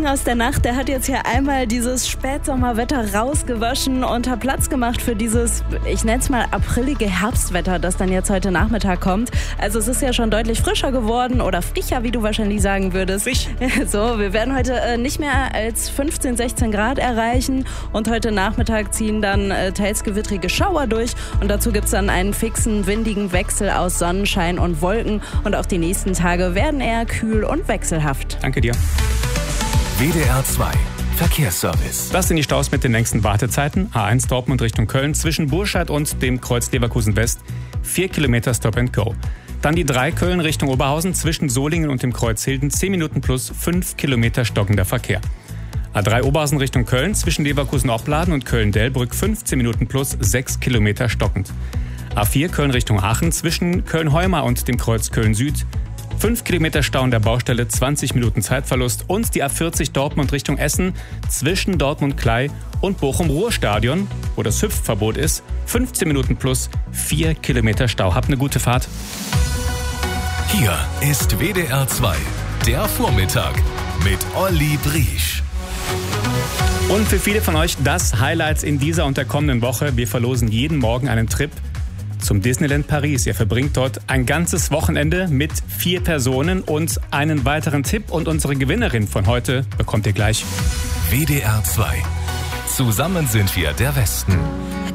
Regen aus der Nacht, der hat jetzt hier einmal dieses Spätsommerwetter rausgewaschen und hat Platz gemacht für dieses, ich nenne es mal aprillige Herbstwetter, das dann jetzt heute Nachmittag kommt. Also es ist ja schon deutlich frischer geworden oder frischer, wie du wahrscheinlich sagen würdest. Frisch. So, wir werden heute nicht mehr als 15, 16 Grad erreichen und heute Nachmittag ziehen dann teils gewittrige Schauer durch und dazu gibt es dann einen fixen, windigen Wechsel aus Sonnenschein und Wolken und auch die nächsten Tage werden eher kühl und wechselhaft. Danke dir. WDR 2 Verkehrsservice. Das sind die Staus mit den längsten Wartezeiten. A1 Dortmund Richtung Köln zwischen Burscheid und dem Kreuz Leverkusen West. 4 Kilometer Stop and Go. Dann die 3 Köln Richtung Oberhausen zwischen Solingen und dem Kreuz Hilden. 10 Minuten plus 5 Kilometer stockender Verkehr. A3 Oberhausen Richtung Köln zwischen Leverkusen-Opladen und Köln-Delbrück 15 Minuten plus 6 Kilometer stockend. A4 Köln Richtung Aachen zwischen Köln-Heumar und dem Kreuz Köln-Süd. 5 Kilometer Stau an der Baustelle, 20 Minuten Zeitverlust. Und die A40 Dortmund Richtung Essen zwischen Dortmund-Klei und Bochum-Ruhr-Stadion, wo das Hüpfverbot ist. 15 Minuten plus 4 Kilometer Stau. Habt eine gute Fahrt. Hier ist WDR 2, der Vormittag mit Olli Briesch. Und für viele von euch das Highlight in dieser und der kommenden Woche. Wir verlosen jeden Morgen einen Trip zum Disneyland Paris. Ihr verbringt dort ein ganzes Wochenende mit 4 Personen und einen weiteren Tipp. Und unsere Gewinnerin von heute bekommt ihr gleich. WDR 2. Zusammen sind wir der Westen.